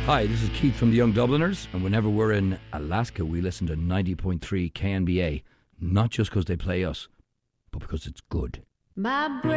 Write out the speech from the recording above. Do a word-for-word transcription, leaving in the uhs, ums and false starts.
Hi, this is Keith from the Young Dubliners, and whenever we're in Alaska, we listen to ninety point three K N B A, not just because they play us, but because it's good. My